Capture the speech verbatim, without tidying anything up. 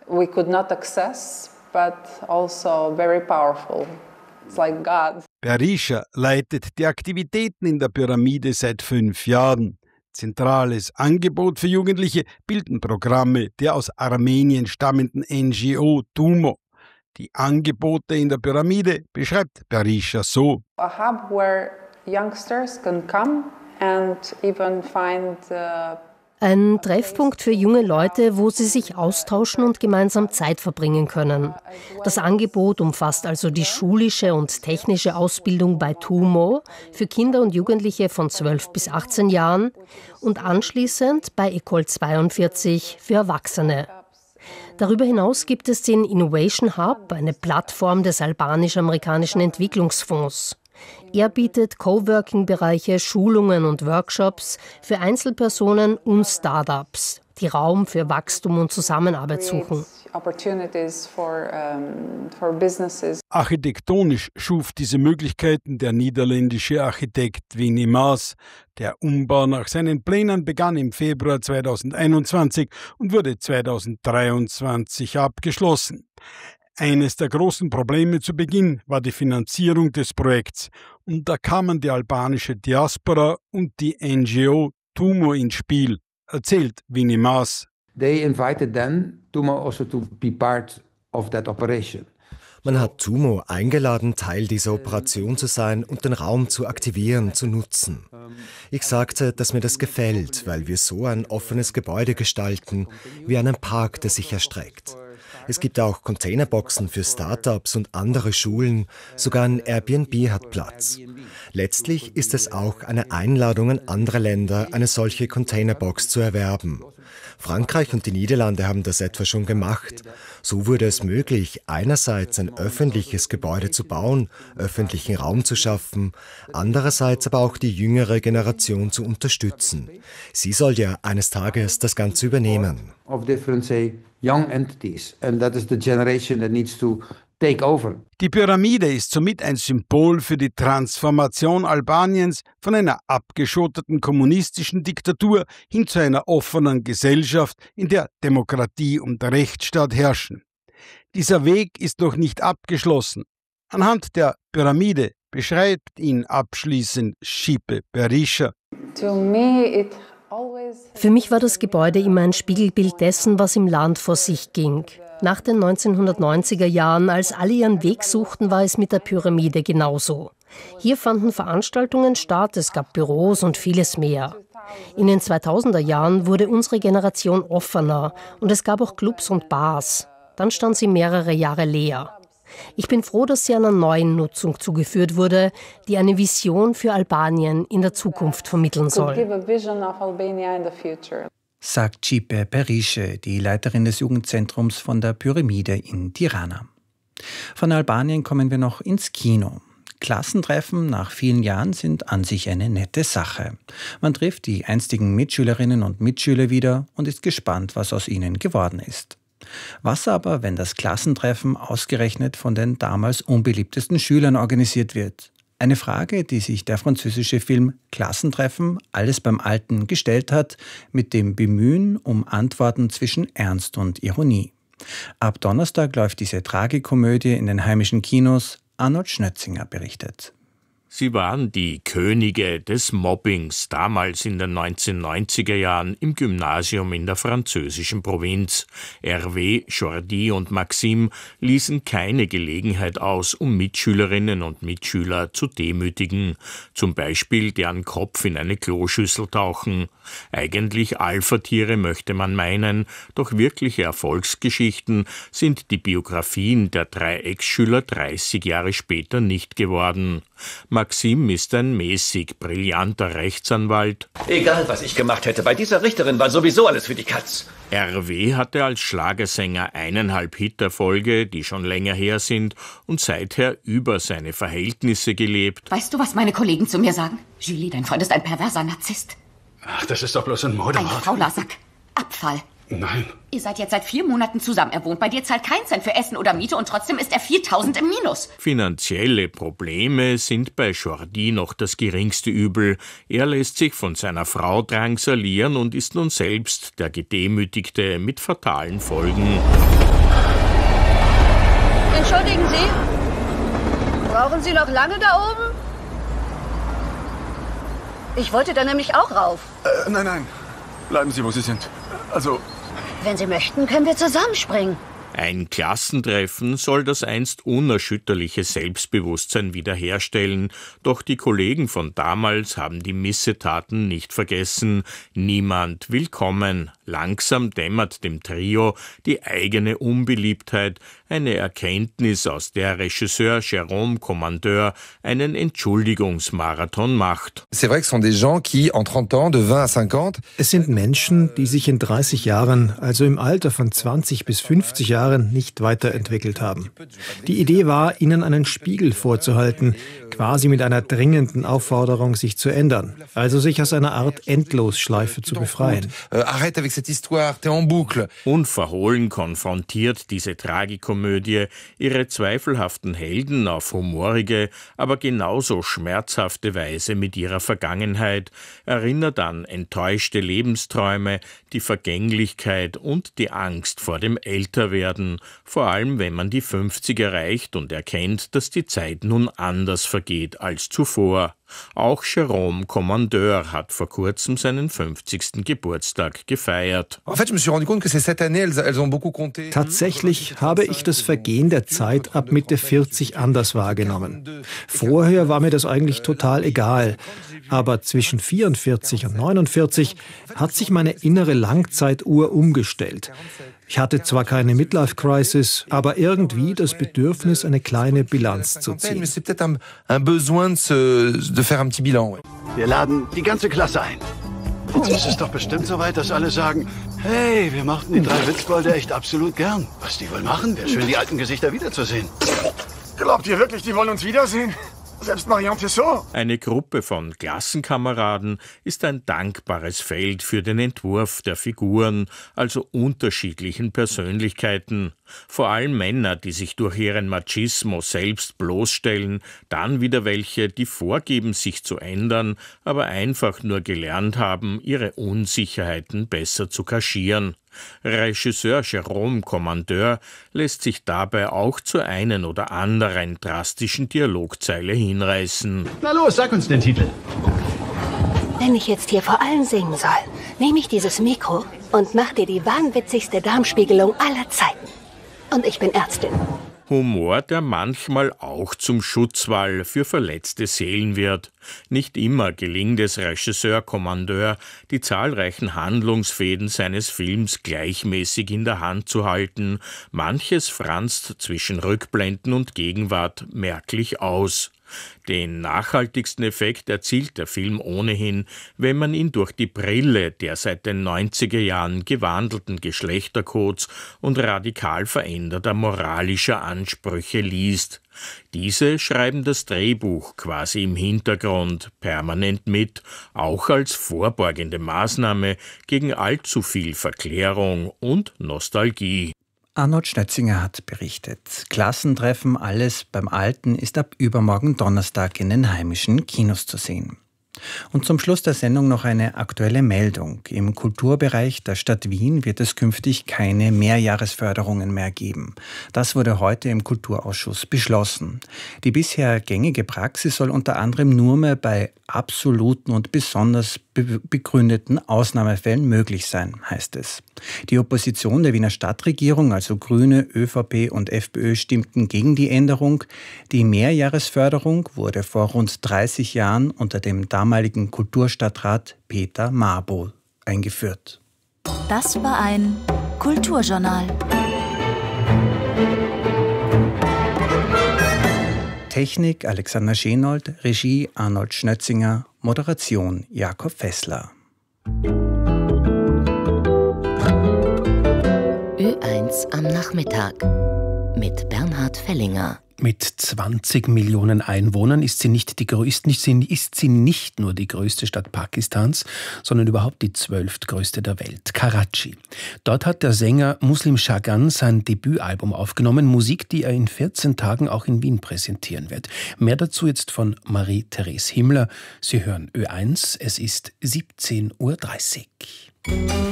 we could not access, but also very powerful. It's like God. Berisha leitet die Aktivitäten in der Pyramide seit fünf Jahren. Zentrales Angebot für Jugendliche bilden Programme der aus Armenien stammenden N G O Tumo. Die Angebote in der Pyramide beschreibt Berisha so. A hub where youngsters can come and even find uh, Ein Treffpunkt für junge Leute, wo sie sich austauschen und gemeinsam Zeit verbringen können. Das Angebot umfasst also die schulische und technische Ausbildung bei Tumo für Kinder und Jugendliche von zwölf bis achtzehn Jahren und anschließend bei Ecole zweiundvierzig für Erwachsene. Darüber hinaus gibt es den Innovation Hub, eine Plattform des albanisch-amerikanischen Entwicklungsfonds. Er bietet Coworking-Bereiche, Schulungen und Workshops für Einzelpersonen und Startups, die Raum für Wachstum und Zusammenarbeit suchen. Architektonisch schuf diese Möglichkeiten der niederländische Architekt Winnie Maas. Der Umbau nach seinen Plänen begann im Februar zweitausendeinundzwanzig und wurde zweitausenddreiundzwanzig abgeschlossen. Eines der großen Probleme zu Beginn war die Finanzierung des Projekts. Und da kamen die albanische Diaspora und die N G O Tumo ins Spiel, erzählt Winnie Maas. They invited then Tumo also to be part of that operation. Man hat Tumo eingeladen, Teil dieser Operation zu sein und den Raum zu aktivieren, zu nutzen. Ich sagte, dass mir das gefällt, weil wir so ein offenes Gebäude gestalten, wie einen Park, der sich erstreckt. Es gibt auch Containerboxen für Startups und andere Schulen, sogar ein Airbnb hat Platz. Letztlich ist es auch eine Einladung an andere Länder, eine solche Containerbox zu erwerben. Frankreich und die Niederlande haben das etwa schon gemacht. So wurde es möglich, einerseits ein öffentliches Gebäude zu bauen, öffentlichen Raum zu schaffen, andererseits aber auch die jüngere Generation zu unterstützen. Sie soll ja eines Tages das Ganze übernehmen. Young entities, and that is the generation that needs to take over. Die Pyramide ist somit ein Symbol für die Transformation Albaniens von einer abgeschotteten kommunistischen Diktatur hin zu einer offenen Gesellschaft, in der Demokratie und der Rechtsstaat herrschen. Dieser Weg ist noch nicht abgeschlossen. Anhand der Pyramide beschreibt ihn abschließend Shipe Berisha. To me it Für mich war das Gebäude immer ein Spiegelbild dessen, was im Land vor sich ging. Nach den neunzehnhundertneunziger Jahren, als alle ihren Weg suchten, war es mit der Pyramide genauso. Hier fanden Veranstaltungen statt, es gab Büros und vieles mehr. In den zweitausender Jahren wurde unsere Generation offener und es gab auch Clubs und Bars. Dann stand sie mehrere Jahre leer. Ich bin froh, dass sie einer neuen Nutzung zugeführt wurde, die eine Vision für Albanien in der Zukunft vermitteln soll. Sagt Shipe Berisha, die Leiterin des Jugendzentrums von der Pyramide in Tirana. Von Albanien kommen wir noch ins Kino. Klassentreffen nach vielen Jahren sind an sich eine nette Sache. Man trifft die einstigen Mitschülerinnen und Mitschüler wieder und ist gespannt, was aus ihnen geworden ist. Was aber, wenn das Klassentreffen ausgerechnet von den damals unbeliebtesten Schülern organisiert wird? Eine Frage, die sich der französische Film Klassentreffen, alles beim Alten gestellt hat, mit dem Bemühen um Antworten zwischen Ernst und Ironie. Ab Donnerstag läuft diese Tragikomödie in den heimischen Kinos. Arnold Schnötzinger berichtet. Sie waren die Könige des Mobbings, damals in den neunzehnhundertneunziger Jahren im Gymnasium in der französischen Provinz. Hervé, Jordi und Maxime ließen keine Gelegenheit aus, um Mitschülerinnen und Mitschüler zu demütigen. Zum Beispiel deren Kopf in eine Kloschüssel tauchen. Eigentlich Alpha-Tiere möchte man meinen, doch wirkliche Erfolgsgeschichten sind die Biografien der drei Ex-Schüler dreißig Jahre später nicht geworden. Maxime ist ein mäßig brillanter Rechtsanwalt. Egal, was ich gemacht hätte, bei dieser Richterin war sowieso alles für die Katz. Hervé hatte als Schlagersänger eineinhalb Hiterfolge, die schon länger her sind, und seither über seine Verhältnisse gelebt. Weißt du, was meine Kollegen zu mir sagen? Julie, dein Freund ist ein perverser Narzisst. Ach, das ist doch bloß ein Modewort. Ein fauler Sack. Abfall. Nein. Ihr seid jetzt seit vier Monaten zusammen. Er wohnt bei dir, zahlt keinen Cent für Essen oder Miete und trotzdem ist er viertausend im Minus. Finanzielle Probleme sind bei Jordi noch das geringste Übel. Er lässt sich von seiner Frau drangsalieren und ist nun selbst der Gedemütigte mit fatalen Folgen. Entschuldigen Sie? Brauchen Sie noch lange da oben? Ich wollte da nämlich auch rauf. Äh, nein, nein. Bleiben Sie, wo Sie sind. Also... Wenn Sie möchten, können wir zusammenspringen. Ein Klassentreffen soll das einst unerschütterliche Selbstbewusstsein wiederherstellen, doch die Kollegen von damals haben die Missetaten nicht vergessen. Niemand will kommen. Langsam dämmert dem Trio die eigene Unbeliebtheit, eine Erkenntnis, aus der Regisseur Jérôme Commandeur einen Entschuldigungsmarathon macht. Es sind Menschen, die sich in dreißig Jahren, also im Alter von zwanzig bis fünfzig Jahren, nicht weiterentwickelt haben. Die Idee war, ihnen einen Spiegel vorzuhalten, quasi mit einer dringenden Aufforderung, sich zu ändern, also sich aus einer Art Endlosschleife zu befreien. Unverhohlen konfrontiert diese Tragikomödie ihre zweifelhaften Helden auf humorige, aber genauso schmerzhafte Weise mit ihrer Vergangenheit, erinnert an enttäuschte Lebensträume, die Vergänglichkeit und die Angst vor dem Älterwerden, vor allem wenn man die fünfzig erreicht und erkennt, dass die Zeit nun anders vergeht als zuvor. Auch Jérôme Commandeur hat vor kurzem seinen fünfzigsten Geburtstag gefeiert. Tatsächlich habe ich das Vergehen der Zeit ab Mitte vierzig anders wahrgenommen. Vorher war mir das eigentlich total egal. Aber zwischen vierundvierzig und neunundvierzig hat sich meine innere Langzeituhr umgestellt. Ich hatte zwar keine Midlife-Crisis, aber irgendwie das Bedürfnis, eine kleine Bilanz zu ziehen. Wir laden die ganze Klasse ein. Jetzt ist es doch bestimmt so weit, dass alle sagen, hey, wir mochten die drei Witzbolde echt absolut gern. Was die wohl machen? Wäre schön, die alten Gesichter wiederzusehen. Glaubt ihr wirklich, die wollen uns wiedersehen? Selbst Marion Tissot. Eine Gruppe von Klassenkameraden ist ein dankbares Feld für den Entwurf der Figuren, also unterschiedlichen Persönlichkeiten. Vor allem Männer, die sich durch ihren Machismo selbst bloßstellen, dann wieder welche, die vorgeben, sich zu ändern, aber einfach nur gelernt haben, ihre Unsicherheiten besser zu kaschieren. Regisseur Jérôme Commandeur lässt sich dabei auch zu einen oder anderen drastischen Dialogzeile hinreißen. Na los, sag uns den Titel. Wenn ich jetzt hier vor allen singen soll, nehme ich dieses Mikro und mache dir die wahnwitzigste Darmspiegelung aller Zeiten. Und ich bin Ärztin. Humor, der manchmal auch zum Schutzwall für verletzte Seelen wird. Nicht immer gelingt es Regisseur Commandeur, die zahlreichen Handlungsfäden seines Films gleichmäßig in der Hand zu halten. Manches franzt zwischen Rückblenden und Gegenwart merklich aus. Den nachhaltigsten Effekt erzielt der Film ohnehin, wenn man ihn durch die Brille der seit den neunziger Jahren gewandelten Geschlechtercodes und radikal veränderter moralischer Ansprüche liest. Diese schreiben das Drehbuch quasi im Hintergrund permanent mit, auch als vorbeugende Maßnahme gegen allzu viel Verklärung und Nostalgie. Arnold Schnötzinger hat berichtet. Klassentreffen Alles beim Alten ist ab übermorgen Donnerstag in den heimischen Kinos zu sehen. Und zum Schluss der Sendung noch eine aktuelle Meldung. Im Kulturbereich der Stadt Wien wird es künftig keine Mehrjahresförderungen mehr geben. Das wurde heute im Kulturausschuss beschlossen. Die bisher gängige Praxis soll unter anderem nur mehr bei absoluten und besonders be- begründeten Ausnahmefällen möglich sein, heißt es. Die Opposition der Wiener Stadtregierung, also Grüne, ÖVP und FPÖ, stimmten gegen die Änderung. Die Mehrjahresförderung wurde vor rund dreißig Jahren unter dem damaligen Kulturstadtrat Peter Marbol eingeführt. Das war ein Kulturjournal. Technik Alexander Schenold, Regie Arnold Schnötzinger, Moderation Jakob Fessler. Ö eins am Nachmittag mit Bernhard Fellinger. Mit zwanzig Millionen Einwohnern ist sie nicht die größte, ist sie nicht nur die größte Stadt Pakistans, sondern überhaupt die zwölftgrößte der Welt, Karachi. Dort hat der Sänger Muslim Shagan sein Debütalbum aufgenommen, Musik, die er in vierzehn Tagen auch in Wien präsentieren wird. Mehr dazu jetzt von Marie-Therese Himmler. Sie hören Ö eins, es ist siebzehn Uhr dreißig.